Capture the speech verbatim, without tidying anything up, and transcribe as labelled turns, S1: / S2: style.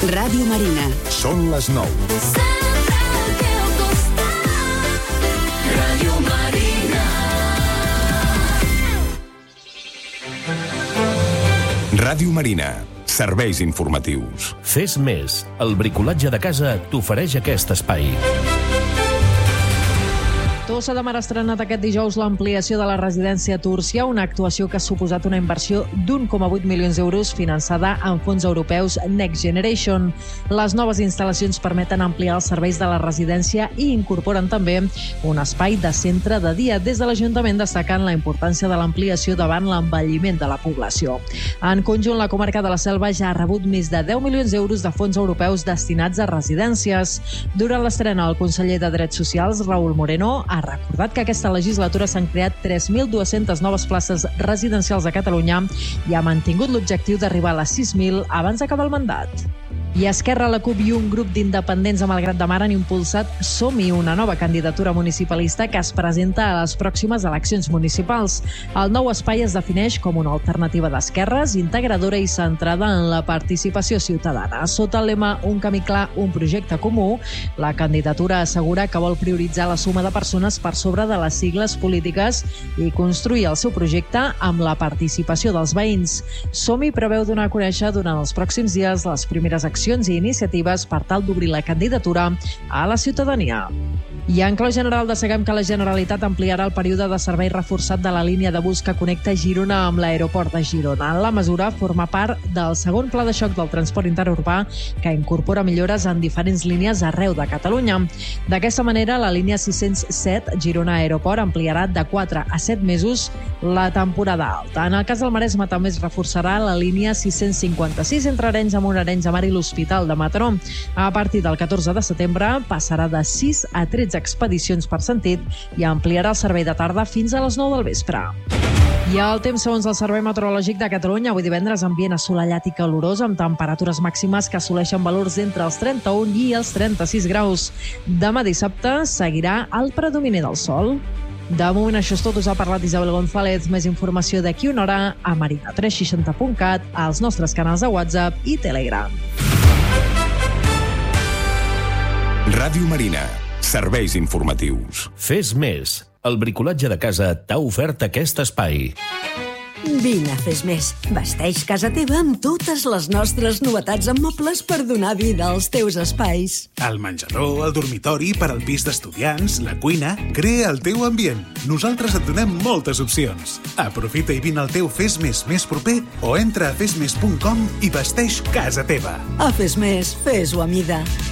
S1: Ràdio Marina.
S2: Són les nou.
S3: Ràdio Marina.
S2: Ràdio Marina. Serveis informatius.
S4: Fes més. El bricolatge de casa t'ofereix aquest espai.
S5: Tossa de Mar ha estrenat aquest dijous l'ampliació de la residència Túrcia, una actuació que ha suposat una inversió d'un coma vuit milions d'euros finançada amb fons europeus Next Generation. Les noves instal·lacions permeten ampliar els serveis de la residència i incorporen també un espai de centre de dia. Des de l'Ajuntament destaquen la importància de l'ampliació davant l'envelliment de la població. En conjunt, la comarca de la Selva ja ha rebut més de deu milions d'euros de fons europeus destinats a residències. Durant l'estrena, el conseller de Drets Socials, Raúl Moreno, ha recordat que aquesta legislatura s'han creat tres mil dues-centes noves places residencials a Catalunya i ha mantingut l'objectiu d'arribar a les sis mil abans d'acabar el mandat. I Esquerra, la CUP i un grup d'independents a Malgrat de Mar han impulsat Som-hi, una nova candidatura municipalista que es presenta a les pròximes eleccions municipals. El nou espai es defineix com una alternativa d'esquerres, integradora i centrada en la participació ciutadana. Sota el lema Un camí clar, un projecte comú, la candidatura assegura que vol prioritzar la suma de persones per sobre de les sigles polítiques i construir el seu projecte amb la participació dels veïns. Som-hi preveu donar a conèixer durant els pròxims dies les primeres accions i iniciatives per tal d'obrir la candidatura a la ciutadania. I en clau general desseguem que la Generalitat ampliarà el període de servei reforçat de la línia de bus que connecta Girona amb l'aeroport de Girona. La mesura forma part del segon pla de xoc del transport interurbà que incorpora millores en diferents línies arreu de Catalunya. D'aquesta manera, la línia sis-cents set Girona Aeroport ampliarà de quatre a set mesos la temporada alta. En el cas del Maresme també es reforçarà la línia sis-cents cinquanta-sis entre Arenys de Munt, Arenys de Mar i l'Hospital de Mataró. A partir del catorze de setembre passarà de sis a tretze expedicions per sentit i ampliarà el servei de tarda fins a les nou del vespre. I el temps segons el Servei Meteorològic de Catalunya, avui divendres ambient assolellat i calorós amb temperatures màximes que assoleixen valors entre els trenta-un i els trenta-sis graus. Demà dissabte seguirà el predomini del sol. De moment això és tot, us ha parlat Isabel González. Més informació d'aquí una hora a marina tres seixanta punt cat, als nostres canals de WhatsApp i Telegram.
S2: Ràdio Marina. Serveis informatius.
S4: Fes més. El bricolatge de casa t'ha ofert aquest espai.
S1: Vine a Fes Més. Vesteix casa teva amb totes les nostres novetats en mobles per donar vida als teus espais.
S6: El menjador, el dormitori, per al pis d'estudiants, la cuina... Crea el teu ambient. Nosaltres et donem moltes opcions. Aprofita i vine al teu Fes Més més proper o entra a fes més punt com i vesteix casa teva.
S1: A Fes Més, fes-ho a mida.